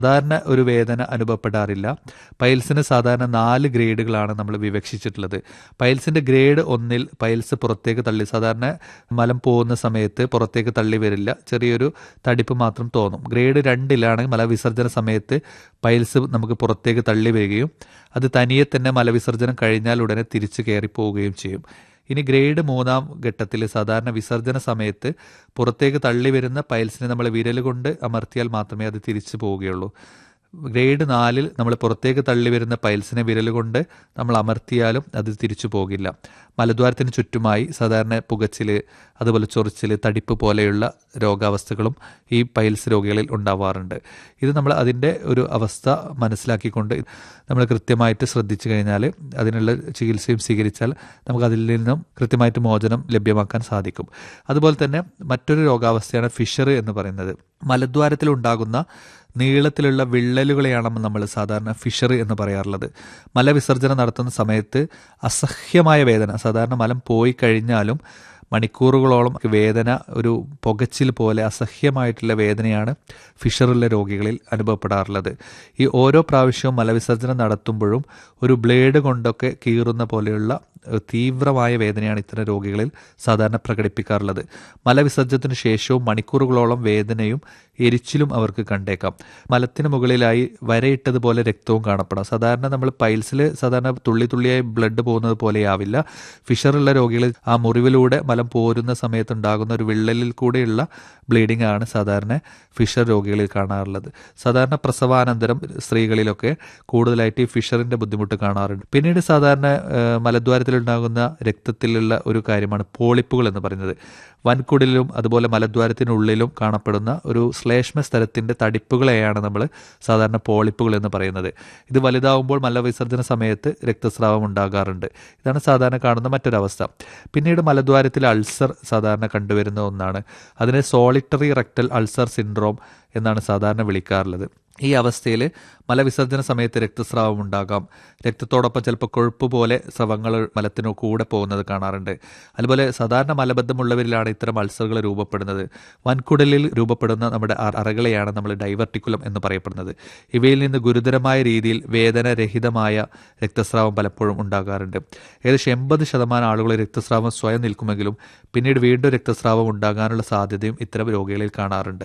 സാധാരണ ഒരു വേദന അനുഭവപ്പെടാറില്ല. പൈൽസിന് സാധാരണ 4 ഗ്രേഡുകളാണ് നമ്മൾ വിവക്ഷിച്ചിട്ടുള്ളത്. പൈൽസിൻ്റെ ഗ്രേഡ് 1 പൈൽസ് പുറത്തേക്ക് തള്ളി, സാധാരണ മലം പോകുന്ന സമയത്ത് പുറത്തേക്ക് തള്ളി വരില്ല, ചെറിയൊരു തടിപ്പ് മാത്രം തോന്നും. ഗ്രേഡ് 2 മലവിസർജന സമയത്ത് പൈൽസ് നമുക്ക് പുറത്തേക്ക് തള്ളി വരികയും അത് തനിയെ തന്നെ മലവിസർജനം കഴിഞ്ഞാൽ ഉടനെ തിരിച്ചു കയറിപ്പോവുകയും ചെയ്യും. ഇനി ഗ്രേഡ് 3 ഘട്ടത്തിൽ സാധാരണ വിസർജന സമയത്ത് പുറത്തേക്ക് തള്ളി വരുന്ന പൈൽസിനെ നമ്മൾ വിരൽ കൊണ്ട് അമർത്തിയാൽ മാത്രമേ അത് തിരിച്ചു പോവുകയുള്ളൂ. ഗ്രേഡ് 4 നമ്മൾ പുറത്തേക്ക് തള്ളി വരുന്ന പൈൽസിനെ വിരൽ കൊണ്ട് നമ്മൾ അമർത്തിയാലും അത് തിരിച്ചു പോകില്ല. മലദ്വാരത്തിന് ചുറ്റുമായി സാധാരണ പുകച്ചിൽ, അതുപോലെ ചൊറിച്ചിൽ, തടിപ്പ് പോലെയുള്ള രോഗാവസ്ഥകളും ഈ പൈൽസ് രോഗികളിൽ ഉണ്ടാവാറുണ്ട്. ഇത് നമ്മൾ അതിൻ്റെ ഒരു അവസ്ഥ മനസ്സിലാക്കിക്കൊണ്ട് നമ്മൾ കൃത്യമായിട്ട് ശ്രദ്ധിച്ചു കഴിഞ്ഞാൽ, അതിനുള്ള ചികിത്സയും സ്വീകരിച്ചാൽ നമുക്ക് അതിൽ നിന്നും കൃത്യമായിട്ട് മോചനം ലഭ്യമാക്കാൻ സാധിക്കും. അതുപോലെ തന്നെ മറ്റൊരു രോഗാവസ്ഥയാണ് ഫിഷർ എന്ന് പറയുന്നത്. മലദ്വാരത്തിലുണ്ടാകുന്ന നീളത്തിലുള്ള വിള്ളലുകളെയാണ് നമ്മൾ സാധാരണ ഫിഷർ എന്ന് പറയാറുള്ളത്. മലവിസർജനം നടത്തുന്ന സമയത്ത് അസഹ്യമായ വേദന, സാധാരണ മലം പോയി കഴിഞ്ഞാലും മണിക്കൂറുകളോളം വേദന, ഒരു പുകച്ചിൽ പോലെ അസഹ്യമായിട്ടുള്ള വേദനയാണ് ഫിഷറുള്ള രോഗികളിൽ അനുഭവപ്പെടാറുള്ളത്. ഈ ഓരോ പ്രാവശ്യവും മലവിസർജനം നടത്തുമ്പോഴും ഒരു ബ്ലേഡ് കൊണ്ടൊക്കെ കീറുന്ന പോലെയുള്ള തീവ്രമായ വേദനയാണ് ഇത്തരം രോഗികളിൽ സാധാരണ പ്രകടിപ്പിക്കാറുള്ളത്. മലവിസർജനത്തിന് ശേഷവും മണിക്കൂറുകളോളം വേദനയും എരിച്ചിലും അവർക്ക് കണ്ടേക്കാം. മലത്തിന് മുകളിലായി വരയിട്ടതുപോലെ രക്തവും കാണപ്പെടാം. സാധാരണ നമ്മൾ പൈൽസിൽ സാധാരണ തുള്ളി തുള്ളിയായി ബ്ലഡ് പോകുന്നത് പോലെയാവില്ല. ഫിഷറുള്ള രോഗികളിൽ ആ മുറിവിലൂടെ മലം പോരുന്ന സമയത്തുണ്ടാകുന്ന ഒരു വിള്ളലിൽ കൂടെയുള്ള ബ്ലീഡിംഗ് ആണ് സാധാരണ ഫിഷർ രോഗികളിൽ കാണാറുള്ളത്. സാധാരണ പ്രസവാനന്തരം സ്ത്രീകളിലൊക്കെ കൂടുതലായിട്ട് ഈ ഫിഷറിൻ്റെ ബുദ്ധിമുട്ട് കാണാറുണ്ട്. പിന്നീട് സാധാരണ മലദ്വാരത്തിലുണ്ടാകുന്ന രക്തത്തിലുള്ള ഒരു കാര്യമാണ് പോളിപ്പുകൾ എന്ന് പറയുന്നത്. വൻകുടലിലും അതുപോലെ മലദ്വാരത്തിനുള്ളിലും കാണപ്പെടുന്ന ഒരു ശ്ലേഷ്മ സ്ഥലത്തിൻ്റെ തടിപ്പുകളെയാണ് നമ്മൾ സാധാരണ പോളിപ്പുകൾ എന്ന് പറയുന്നത്. ഇത് വലുതാവുമ്പോൾ മലവിസർജന സമയത്ത് രക്തസ്രാവം ഉണ്ടാകാറുണ്ട്. ഇതാണ് സാധാരണ കാണുന്ന മറ്റൊരവസ്ഥ. പിന്നീട് മലദ്വാരത്തിൽ അൾസർ സാധാരണ കണ്ടുവരുന്ന ഒന്നാണ്. അതിനെ സോളിറ്ററി റെക്ടൽ അൾസർ സിൻഡ്രോം എന്നാണ് സാധാരണ വിളിക്കാറുള്ളത്. ഈ അവസ്ഥയിൽ മലവിസർജന സമയത്ത് രക്തസ്രാവം ഉണ്ടാകാം. രക്തത്തോടൊപ്പം ചിലപ്പോൾ കൊഴുപ്പ് പോലെ സ്രവങ്ങൾ മലത്തിനു കൂടെ പോകുന്നത് കാണാറുണ്ട്. അതുപോലെ സാധാരണ മലബന്ധമുള്ളവരിലാണ് ഇത്തരം അൾസറുകൾ രൂപപ്പെടുന്നത്. വൻകുടലിൽ രൂപപ്പെടുന്ന നമ്മുടെ അറകളെയാണ് നമ്മൾ ഡൈവർട്ടിക്കുലം എന്ന് പറയപ്പെടുന്നത്. ഇവയിൽ നിന്ന് ഗുരുതരമായ രീതിയിൽ വേദനരഹിതമായ രക്തസ്രാവം പലപ്പോഴും ഉണ്ടാകാറുണ്ട്. ഏകദേശം 80% ആളുകൾ രക്തസ്രാവം സ്വയം നിൽക്കുമെങ്കിലും പിന്നീട് വീണ്ടും രക്തസ്രാവം ഉണ്ടാകാനുള്ള സാധ്യതയും ഇത്തരം രോഗികളിൽ കാണാറുണ്ട്.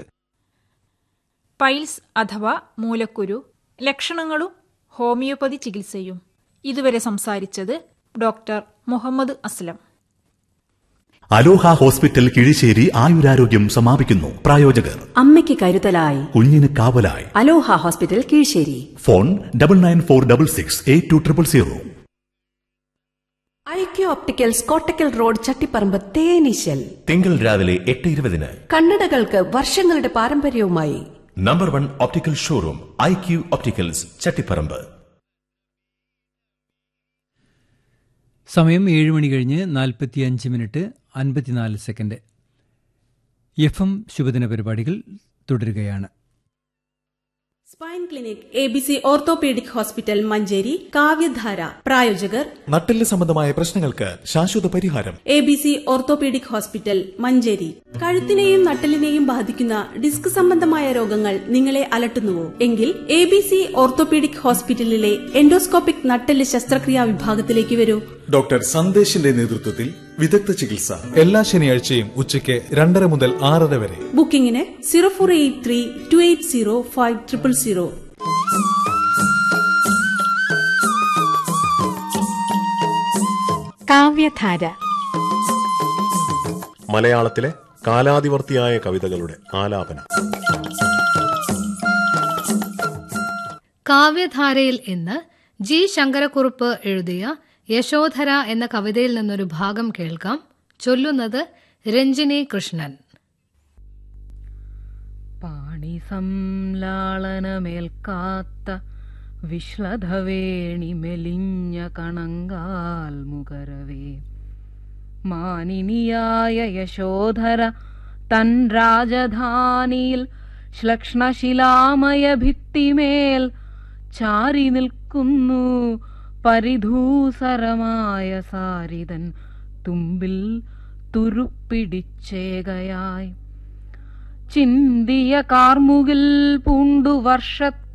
പൈൽസ് അഥവാ മൂലക്കുരു, ലക്ഷണങ്ങളും ഹോമിയോപ്പതി ചികിത്സയും. ഇതുവരെ സംസാരിച്ചത് ഡോക്ടർ മുഹമ്മദ് അസ്ലം. അലോഹ ഹോസ്പിറ്റൽ കിഴിശ്ശേരി ആയുരാരോഗ്യം സമാപിക്കുന്നു. പ്രായോജകർ: അമ്മയ്ക്ക് കരുതലായി, കുഞ്ഞിന് കാവലായി. അലോഹ hospital Kizhissery. Phone 9946682000. IQ opticals Kottakkal road, Chattiparamba, തേനീശൽ. തിങ്കൾ രാവിലെ 8:20. കണ്ണടകൾക്ക് വർഷങ്ങളുടെ പാരമ്പര്യവുമായി number 1 optical showroom IQ opticals, Chattiparamba. സമയം 7:45:54. FM ശുഭദിന പരിപാടികൾ തുടരുകയാണ്. Spine clinic ABC orthopaedic hospital Manjeri. കാവ്യധാര. പ്രായോജകർ: നട്ടെല്ല് സംബന്ധമായ പ്രശ്നങ്ങൾക്ക് ശാശ്വത പരിഹാരം. ABC orthopaedic hospital Manjeri. കഴുത്തിനെയും നട്ടെല്ലിനെയും ബാധിക്കുന്ന ഡിസ്ക് സംബന്ധമായ രോഗങ്ങൾ നിങ്ങളെ അലട്ടുന്നുവോ? എങ്കിൽ ABC ഓർത്തോപീഡിക് ഹോസ്പിറ്റലിലെ എൻഡോസ്കോപ്പിക് നട്ടെല്ല് ശസ്ത്രക്രിയാ വിഭാഗത്തിലേക്ക് വരൂ. ഡോക്ടർ സന്ദേശിന്റെ നേതൃത്വത്തിൽ വിദഗ്ധ ചികിത്സ എല്ലാ ശനിയാഴ്ചയും ഉച്ചയ്ക്ക് 2:30 മുതൽ 6:30 വരെ. ബുക്കിംഗിന് 0483280500. കാവ്യധാര. മലയാളത്തിലെ കാലാതിവർത്തിയായ കവിതകളുടെ ആലാപനം. കാവ്യധാരയിൽ ഇന്ന് ജി ശങ്കരക്കുറുപ്പ് എഴുതിയ യശോധര എന്ന കവിതയിൽ നിന്നൊരു ഭാഗം കേൾക്കാം. ചൊല്ലുന്നത് രഞ്ജിനി കൃഷ്ണൻ. പാണി സംലാളനമേൽക്കാത്ത വിശ്ലധവേണി മെലിഞ്ഞ കണങ്കാൽ മുകരവേ, മാനിനിയായ യശോധര തൻ രാജധാനിയിൽ ശ്ലക്ഷ്ണശിലാമയ ഭിത്തിമേൽ ചാരി നിൽക്കുന്നു പരിധൂസരമായ സാരിതൻ തുമ്പിൽ തുരുപ്പിടിച്ചേകയായി. ചിന്തിയ കാർമുകിൽ പൂണ്ടു വർഷ